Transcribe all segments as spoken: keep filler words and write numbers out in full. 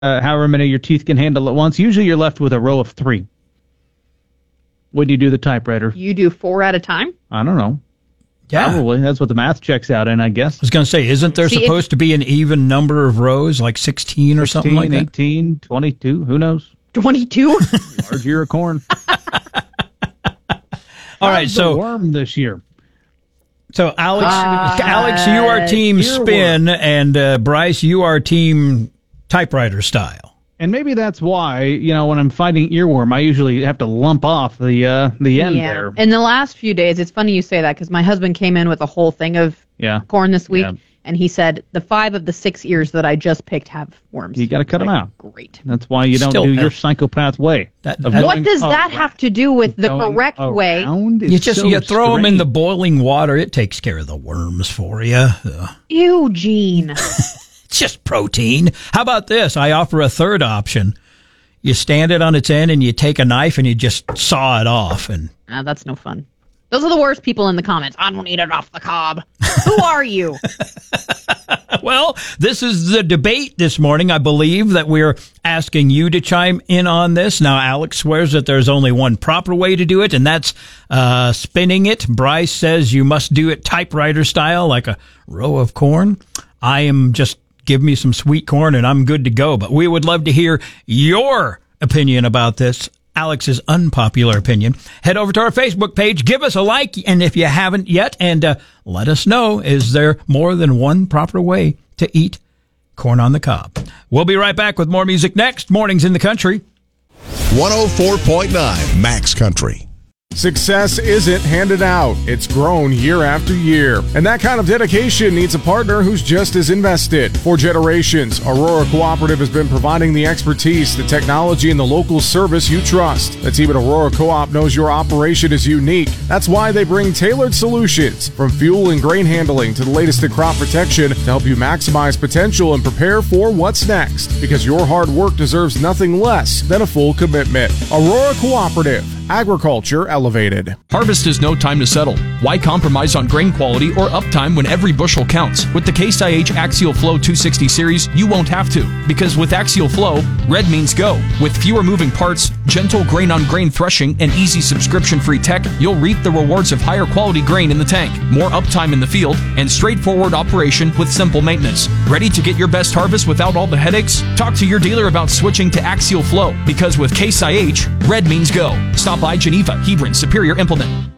uh, however many your teeth can handle at once. Usually you're left with a row of three when you do the typewriter. You do four at a time? I don't know. Yeah. Probably. That's what the math checks out in, I guess. I was going to say, isn't there See, supposed if, to be an even number of rows, like sixteen or something like that? eighteen, twenty-two, who knows? twenty-two? Large ear of corn. All right, so the worm this year. So Alex, uh, Alex, you are team spin, and uh, Bryce, you are team typewriter style. And maybe that's why, you know, when I'm fighting earworm, I usually have to lump off the uh, the end yeah. there. In the last few days, it's funny you say that because my husband came in with a whole thing of yeah. corn this week, yeah. and he said the five of the six ears that I just picked have worms. You got to cut like, them out. Great. That's why you don't Still, do uh, your psychopath way. That, what does that have to do with the correct way? You just so you throw strange. them in the boiling water. It takes care of the worms for you. Uh, Eugene. It's just protein. How about this? I offer a third option. You stand it on its end and you take a knife and you just saw it off. And ah, that's no fun. Those are the worst people in the comments. I don't eat it off the cob. Who are you? Well, this is the debate this morning. I believe that we're asking you to chime in on this. Now, Alex swears that there's only one proper way to do it, and that's uh, spinning it. Bryce says you must do it typewriter style, like a row of corn. I am just give me some sweet corn and I'm good to go. But we would love to hear your opinion about this. Alex's unpopular opinion. Head over to our Facebook page, give us a like, and if you haven't yet, and uh, let us know, is there more than one proper way to eat corn on the cob? We'll be right back with more music next. Mornings in the Country. one oh four point nine Max Country. Success isn't handed out. It's grown year after year. And that kind of dedication needs a partner who's just as invested. For generations, Aurora Cooperative has been providing the expertise, the technology, and the local service you trust. The team at Aurora Co-op knows your operation is unique. That's why they bring tailored solutions, from fuel and grain handling to the latest in crop protection, to help you maximize potential and prepare for what's next. Because your hard work deserves nothing less than a full commitment. Aurora Cooperative. Agriculture elevated. Harvest is no time to settle. Why compromise on grain quality or uptime when every bushel counts? With the Case I H Axial Flow two sixty series, you won't have to. Because with Axial Flow, red means go. With fewer moving parts, gentle grain-on-grain threshing, and easy subscription-free tech, you'll reap the rewards of higher quality grain in the tank, more uptime in the field, and straightforward operation with simple maintenance. Ready to get your best harvest without all the headaches? Talk to your dealer about switching to Axial Flow. Because with Case I H, red means go. Stop by Geneva, Hebron, Superior, Implement.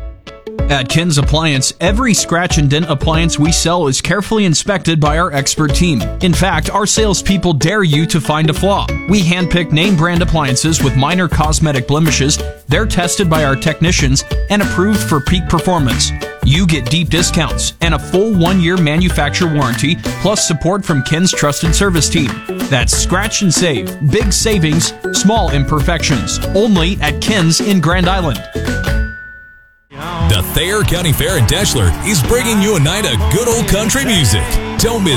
At Ken's Appliance, every scratch and dent appliance we sell is carefully inspected by our expert team. In fact, our salespeople dare you to find a flaw. We handpick name brand appliances with minor cosmetic blemishes. They're tested by our technicians and approved for peak performance. You get deep discounts and a full one-year manufacturer warranty, plus support from Ken's trusted service team. That's scratch and save. Big savings, small imperfections. Only at Ken's in Grand Island. The Thayer County Fair in Deshler is bringing you a night of good old country music. Don't miss